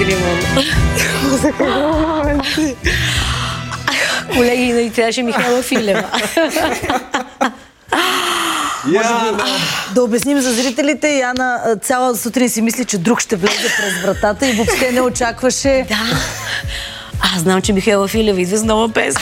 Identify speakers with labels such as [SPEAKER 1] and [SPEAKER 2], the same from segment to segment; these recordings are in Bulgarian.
[SPEAKER 1] Филимон. Колеги, не трябваше Михайла Филева.
[SPEAKER 2] Да обясним за зрителите, Яна цяла сутрин си мисли, че друг ще влезе през вратата и въобще не очакваше.
[SPEAKER 1] Да. Аз знам, че Михайла Филева идва с нова песен.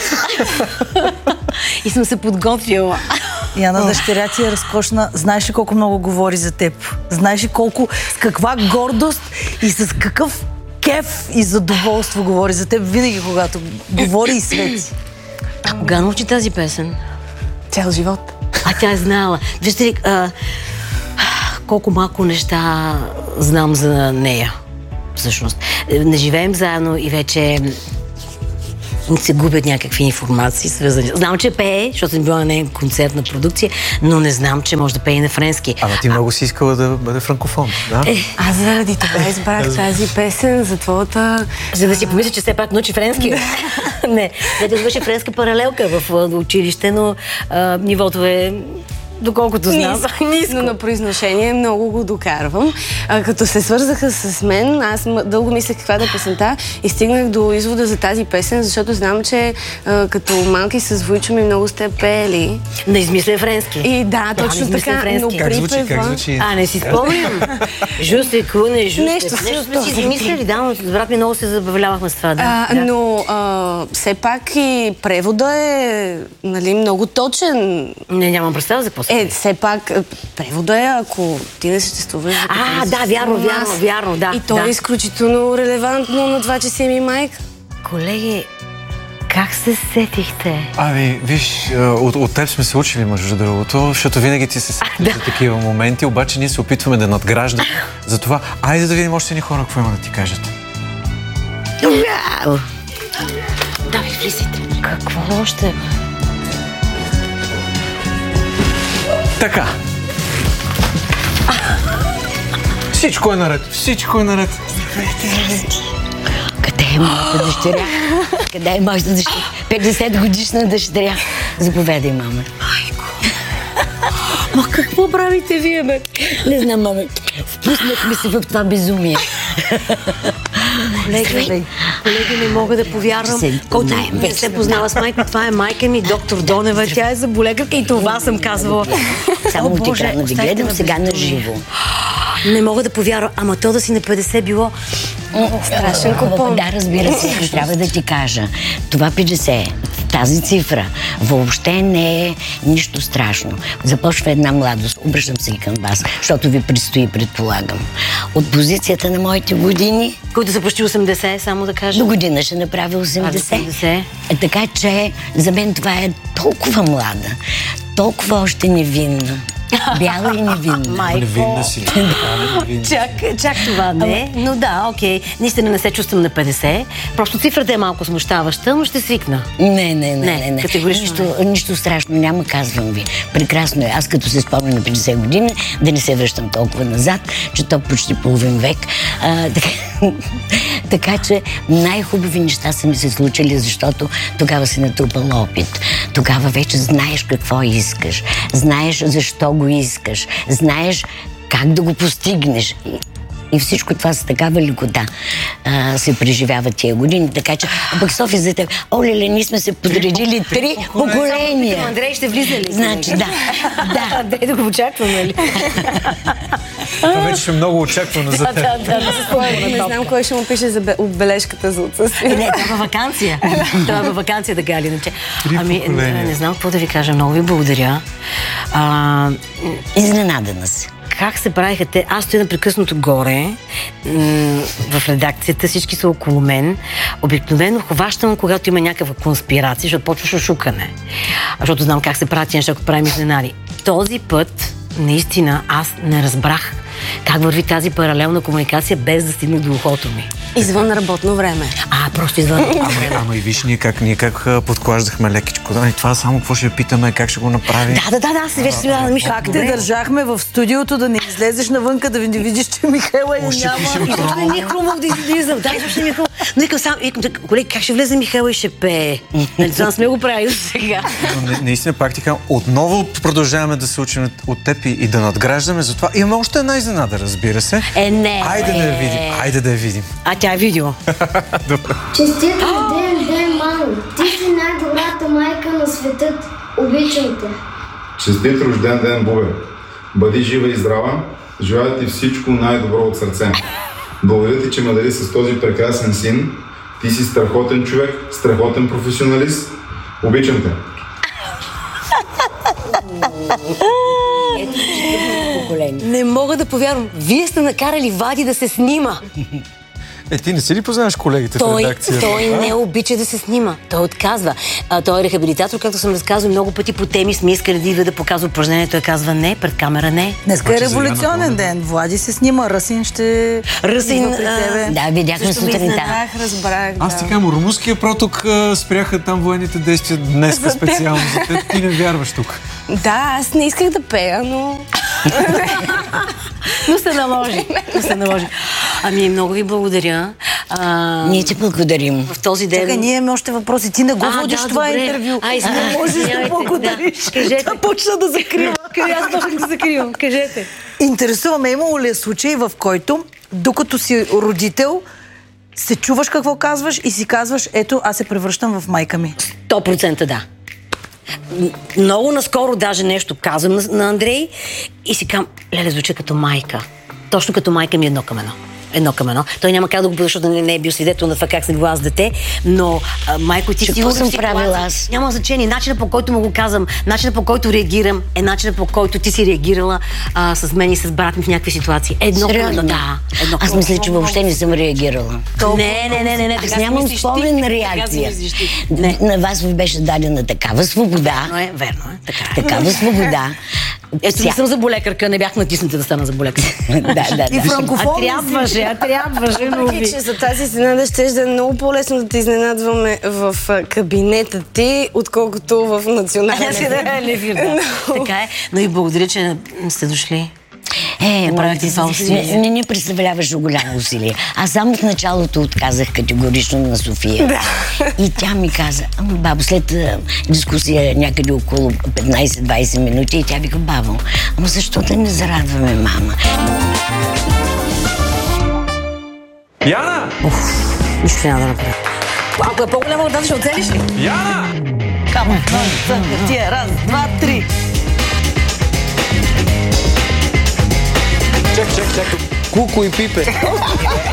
[SPEAKER 1] И съм се подготвила.
[SPEAKER 2] Яна, дъщеря ти е разкошна. Знаеш ли колко много говори за теб? Знаеш ли колко, с каква гордост и с какъв кеф и задоволство говори за теб винаги, когато говори и свети.
[SPEAKER 1] Кога научи тази песен?
[SPEAKER 2] Цял живот.
[SPEAKER 1] А тя е знала. Вижте ли, колко малко неща знам за нея. Всъщност. Не живеем заедно и вече се губят някакви информации свързани. Знам, че пее, защото съм била на нейн концертна продукция, но не знам, че може да пее и на френски.
[SPEAKER 3] Ама ти много си искала да бъде франкофон, да?
[SPEAKER 4] Аз заради това избрах тази песен за твоята...
[SPEAKER 1] За да си помисля, че все пак научи френски. Не, да върши френска паралелка в училище, но нивото е... Доколкото знам.
[SPEAKER 4] Ниско. Но на произношение много го докарвам. Като се свързаха с мен, аз дълго мислех каква да е песента и стигнах до извода за тази песен, защото знам, че като малки с Войчо ми много сте пели.
[SPEAKER 1] Не измисля френски.
[SPEAKER 4] И да, точно така, но припева...
[SPEAKER 3] Как звучи?
[SPEAKER 1] Не си спомням. Жусте, куне, жусте.
[SPEAKER 4] Нещо
[SPEAKER 1] си измисляли, да, но брат ми много се забавлявахме с това. Да.
[SPEAKER 4] Но все пак и превода е много точен.
[SPEAKER 1] Не, нямам представа за какво.
[SPEAKER 4] Все пак превода е, ако ти не съществуваш.
[SPEAKER 1] Да, вярно, да.
[SPEAKER 4] И то е изключително релевантно на това, че си ми майка.
[SPEAKER 1] Колеги, как се сетихте?
[SPEAKER 3] Виж, от теб сме се учили, между другото, защото винаги ти се сетиш за такива моменти, обаче ние се опитваме да надграждаме. Затова, айде да видим още ни хора, какво има да ти кажат.
[SPEAKER 1] Давай, влизайте. Какво още?
[SPEAKER 3] Така. Всичко е наред. Всичко е наред.
[SPEAKER 1] Къде е моята дъщеря? Къде е моята дъщеря? 50 годишна дъщеря. Заповядай, мама. Майко. Ма какво правите вие, бе? Не знам, мама. Впуснахме се в това безумие. Колеги, не мога да повярвам. Който не се познава с майка, това е майка ми, доктор Донева. Тя е заболекарка и това съм казвала.
[SPEAKER 5] Само от екрана ви гледам, сега на живо.
[SPEAKER 1] Не мога да повярвам, ама то да си на 50 било
[SPEAKER 4] страшен купон.
[SPEAKER 5] Да, разбира се, трябва да ти кажа. Това 50, тази цифра, въобще не е нищо страшно. Започва една младост. Обръщам се и към вас, защото ви предстои, предполагам. От позицията на моите години...
[SPEAKER 1] Които са почти 80, само да кажа.
[SPEAKER 5] До година ще направя 80. Така че за мен това е толкова млада, толкова още невинна. Бяла и невинна.
[SPEAKER 3] Невинна си.
[SPEAKER 1] Чак това не. Но да, окей. Наистина не се чувствам на 50. Просто цифрата е малко смущаваща, но ще свикна.
[SPEAKER 5] Не.
[SPEAKER 1] Категорично.
[SPEAKER 5] Нищо страшно няма, казвам ви. Прекрасно е. Аз като се спомня на 50 години, да не се връщам толкова назад, че то почти половин век. Така че най-хубави неща са ми се случили, защото тогава си натрупал опит. Тогава вече знаеш какво искаш. Знаеш защо го искаш. Знаеш как да го постигнеш. И всичко това с такава лекота се преживява тия години. Така че, пък София за теб, оле, ние сме се подредили 3 поколения.
[SPEAKER 1] Андрей ще влиза ли?
[SPEAKER 5] Значи, да.
[SPEAKER 1] Дай да го очакваме ли?
[SPEAKER 3] Това вече ще много очаквано за теб.
[SPEAKER 4] Не знам кой ще му пише за отбележката за отсъствие.
[SPEAKER 1] Не, това във ваканция. Това във ваканция, така или иначе. Не знам какво да ви кажа. Много ви благодаря.
[SPEAKER 5] Изненадана си.
[SPEAKER 1] Как се правиха те? Аз стоя непрекъснато горе в редакцията, всички са около мен. Обикновено хващам, когато има някаква конспирация, защото почва шушукане. Защото знам как се правят неща, ако правим изненади. Този път, наистина, аз не разбрах как върви тази паралелна комуникация, без да стигне до ухото ми.
[SPEAKER 4] Извън работно време.
[SPEAKER 1] Просто извън работно време.
[SPEAKER 3] Ама и виж, ние как подклаждахме лекичко. Това само какво ще питаме, как ще го направим.
[SPEAKER 1] Да, аз вече си дадам Миша.
[SPEAKER 2] Как те държахме в студиото, да не излезеш навънка, да не видиш, че Михайла няма.
[SPEAKER 1] И това не ми е хрумало да излизам. Да, изобщо не ми е хрумало. Но викам само, колеги, как ще влезе Михайла и ще пее? Това сме го правили сега.
[SPEAKER 3] Наистина, пак ти казвам, отново продължаваме да се учим от теб и да надграждаме. Затова имаме още една изненада. изненада, разбира се.
[SPEAKER 1] Не.
[SPEAKER 3] Айде да я видим.
[SPEAKER 1] А тя е видео.
[SPEAKER 6] Честит рожден ден, мамо! Ти си най-добрата майка на света. Обичам те.
[SPEAKER 7] Честит рожден ден, Бубе! Бъди жива и здрава. Желая ти всичко най-добро от сърце. Благодаря ти, че ме дари с този прекрасен син. Ти си страхотен човек, страхотен професионалист. Обичам те.
[SPEAKER 1] Не мога да повярвам. Вие сте накарали Вади да се снима.
[SPEAKER 3] Ти не си ли познаваш колегите в редакцията?
[SPEAKER 1] Той не обича да се снима. Той отказва. Той е рехабилитатор, както съм разказвал много пъти по теми. Сме искали да идва да показва упражнение. Той казва не, пред камера не.
[SPEAKER 2] Днеска е революционен ден. Влади се снима, Ръсин ще...
[SPEAKER 1] Ръсин,
[SPEAKER 5] Да, видяхме сутринта.
[SPEAKER 4] Разбрах,
[SPEAKER 3] Аз ти казвам, румънския проток спряха там военните действия днес специално за теб. Ти не вярваш тук.
[SPEAKER 4] Да, аз не исках да пея, но...
[SPEAKER 1] Но се наложи. Ами, много ви благодаря.
[SPEAKER 5] Ние ти благодарим.
[SPEAKER 1] В този ден...
[SPEAKER 2] Чакай, ние имаме още въпроси. Ти не го водиш това интервю.
[SPEAKER 1] Не
[SPEAKER 2] можеш да благодариш.
[SPEAKER 1] Кажете.
[SPEAKER 2] Тя почна да закрива.
[SPEAKER 1] Аз почнах да закривам. Кажете.
[SPEAKER 2] Интересуваме, имало ли е случай, в който, докато си родител, се чуваш какво казваш и си казваш, ето, аз се превръщам в майка ми.
[SPEAKER 1] 100% да. Много наскоро даже нещо казвам на Андрей и си казвам, леле, звуча като майка. Точно като майка ми едно към едно. Той няма как да го бъде, защото не е бил свидетел на това как съм била аз дете, но майко, ти си
[SPEAKER 5] какво съм правила аз?
[SPEAKER 1] Няма значение. Начинът, по който му го казвам, начинът, по който реагирам, е начинът, по който ти си реагирала с мен и с брат ми в някакви ситуации. Едно към едно, да.
[SPEAKER 5] Аз мисля, че въобще не съм реагирала.
[SPEAKER 1] Не.
[SPEAKER 5] Аз нямам спомен на реакция. На вас ви беше дадена такава свобода.
[SPEAKER 1] Верно е.
[SPEAKER 5] Такава свобода.
[SPEAKER 1] Ето, не съм заболекарка, не бях натисната да стана заболекарка.
[SPEAKER 5] Да.
[SPEAKER 2] И франкофон.
[SPEAKER 1] Трябваше, но
[SPEAKER 4] Въпреки, че за тази изненада ще е много по-лесно да те изненадваме в кабинета ти, отколкото в националния
[SPEAKER 1] ефир. Така е. Но и благодаря, че сте дошли.
[SPEAKER 5] Правите това усилие. Не представляваше голямо усилие. Аз само в началото отказах категорично на София. Да. И тя ми каза, бабо, след дискусия някъде около 15-20 минути, и тя вика, бабо, защо да не зарадваме мама?
[SPEAKER 3] Яна!
[SPEAKER 1] Нищо няма да направя. Ако е по-голяма от нас, ще оцелиш ли?
[SPEAKER 3] Яна!
[SPEAKER 2] Камо, тия, раз, два, три.
[SPEAKER 3] Чак. Куко и Пипе.